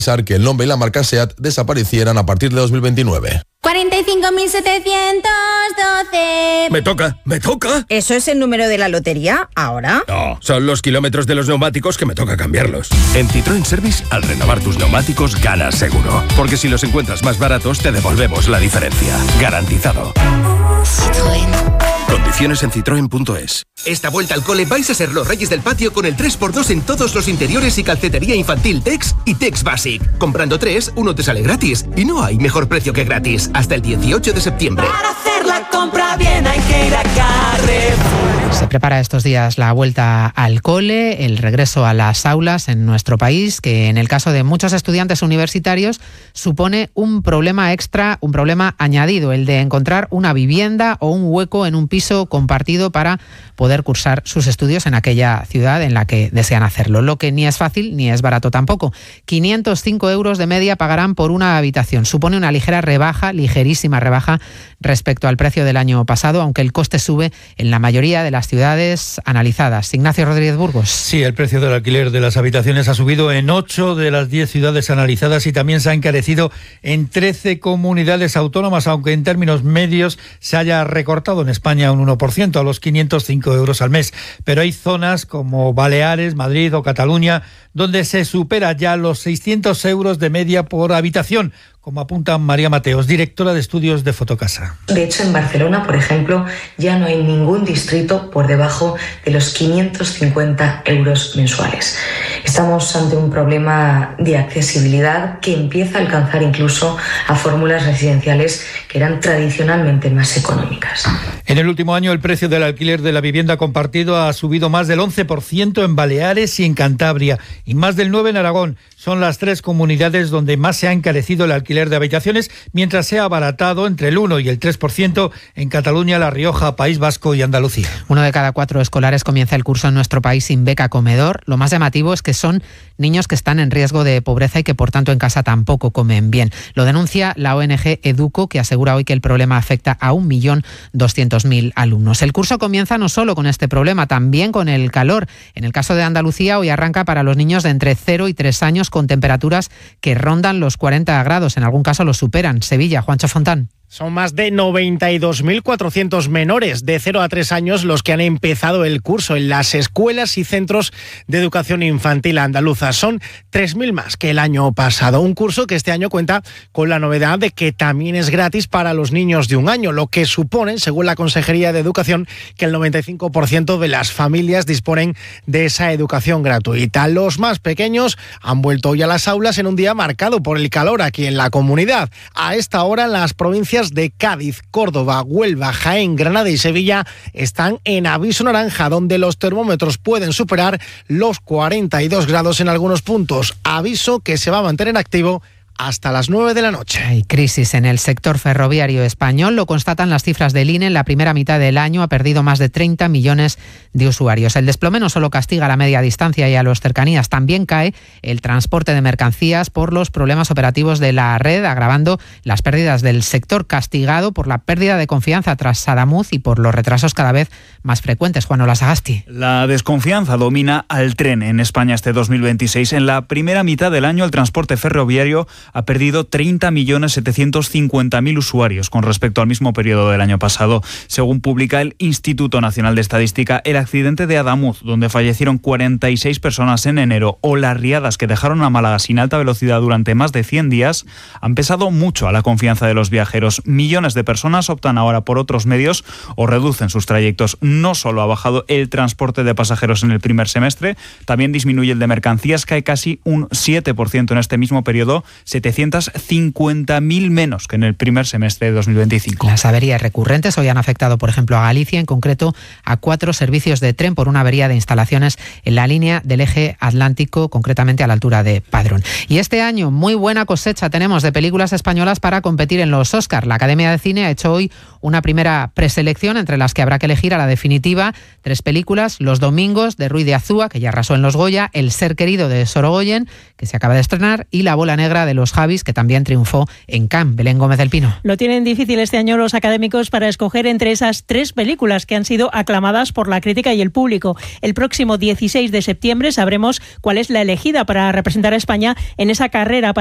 que el nombre y la marca SEAT desaparecieran a partir de 2029. 45.712. ¿Me toca? ¿Eso es el número de la lotería ahora? No, son los kilómetros de los neumáticos que me toca cambiarlos. En Citroën Service, al renovar tus neumáticos, ganas seguro. Porque si los encuentras más baratos, te devolvemos la diferencia. Garantizado. Citroën. Condiciones en citroen.es. Esta vuelta al cole vais a ser los reyes del patio con el 3x2 en todos los interiores y calcetería infantil Tex y Tex Basic. Comprando 3, uno te sale gratis. Y no hay mejor precio que gratis. Hasta el 18 de septiembre. Para hacer la compra bien hay que ir a Carrefour. Se prepara estos días la vuelta al cole, el regreso a las aulas en nuestro país, que en el caso de muchos estudiantes universitarios supone un problema extra, un problema añadido, el de encontrar una vivienda o un hueco en un piso compartido para poder cursar sus estudios en aquella ciudad en la que desean hacerlo. Lo que ni es fácil ni es barato tampoco. 505 euros de media pagarán por una habitación. Supone una ligera rebaja, ligerísima rebaja respecto al precio del año pasado, aunque el coste sube en la mayoría de las ciudades analizadas. Ignacio Rodríguez Burgos. Sí, el precio del alquiler de las habitaciones ha subido en 8 de las 10 ciudades analizadas y también se ha encarecido en 13 comunidades autónomas, aunque en términos medios se haya recortado en España un 1% a los 505 euros al mes. Pero hay zonas como Baleares, Madrid o Cataluña donde se supera ya los 600 euros de media por habitación, como apunta María Mateos, directora de estudios de Fotocasa. De hecho, en Barcelona, por ejemplo, ya no hay ningún distrito por debajo de los 550 euros mensuales. Estamos ante un problema de accesibilidad que empieza a alcanzar incluso a fórmulas residenciales que eran tradicionalmente más económicas. En el último año, el precio del alquiler de la vivienda compartido ha subido más del 11% en Baleares y en Cantabria, y más del 9% en Aragón. Son las 3 comunidades donde más se ha encarecido el alquiler de habitaciones, mientras se ha abaratado entre el 1 y el 3% en Cataluña, La Rioja, País Vasco y Andalucía. 1 de cada 4 escolares comienza el curso en nuestro país sin beca comedor. Lo más llamativo es que son niños que están en riesgo de pobreza y que por tanto en casa tampoco comen bien. Lo denuncia la ONG Educo, que asegura hoy que el problema afecta a 1.200.000 alumnos. El curso comienza no solo con este problema, también con el calor. En el caso de Andalucía, hoy arranca para los niños de entre 0 y 3 años con temperaturas que rondan los 40 grados, en algún caso los superan. Sevilla, Juancho Fontán. Son más de 92.400 menores de 0 a 3 años los que han empezado el curso en las escuelas y centros de educación infantil andaluzas. Son 3.000 más que el año pasado. Un curso que este año cuenta con la novedad de que también es gratis para los niños de 1 año, lo que supone, según la Consejería de Educación, que el 95% de las familias disponen de esa educación gratuita. Los más pequeños han vuelto hoy a las aulas en un día marcado por el calor aquí en la comunidad. A esta hora, las provincias de Cádiz, Córdoba, Huelva, Jaén, Granada y Sevilla están en aviso naranja, donde los termómetros pueden superar los 42 grados en algunos puntos. Aviso que se va a mantener activo hasta las 9 de la noche. Hay crisis en el sector ferroviario español, lo constatan las cifras del INE. En la primera mitad del año ha perdido más de 30 millones de usuarios. El desplome no solo castiga a la media distancia y a los cercanías, también cae el transporte de mercancías por los problemas operativos de la red, agravando las pérdidas del sector, castigado por la pérdida de confianza tras Sadamuz y por los retrasos cada vez más frecuentes. Juan Olasagasti. La desconfianza domina al tren en España este 2026. En la primera mitad del año, el transporte ferroviario ha perdido 30.750.000 usuarios con respecto al mismo periodo del año pasado. Según publica el Instituto Nacional de Estadística, el accidente de Adamuz, donde fallecieron 46 personas en enero, o las riadas que dejaron a Málaga sin alta velocidad durante más de 100 días, han pesado mucho a la confianza de los viajeros. Millones de personas optan ahora por otros medios o reducen sus trayectos. No solo ha bajado el transporte de pasajeros en el primer semestre, también disminuye el de mercancías, cae casi un 7% en este mismo periodo, 750.000 menos que en el primer semestre de 2025. Las averías recurrentes hoy han afectado, por ejemplo, a Galicia, en concreto a 4 servicios de tren por una avería de instalaciones en la línea del eje atlántico, concretamente a la altura de Padrón. Y este año, muy buena cosecha tenemos de películas españolas para competir en los Oscar. La Academia de Cine ha hecho hoy una primera preselección, entre las que habrá que elegir a la definitiva 3 películas: Los Domingos, de Ruiz de Azúa, que ya arrasó en los Goya, El ser querido, de Sorogoyen, que se acaba de estrenar, y La bola negra, de los Los Javis, que también triunfó en Cannes. Belén Gómez del Pino. Lo tienen difícil este año los académicos para escoger entre esas 3 películas que han sido aclamadas por la crítica y el público. El próximo 16 de septiembre sabremos cuál es la elegida para representar a España en esa carrera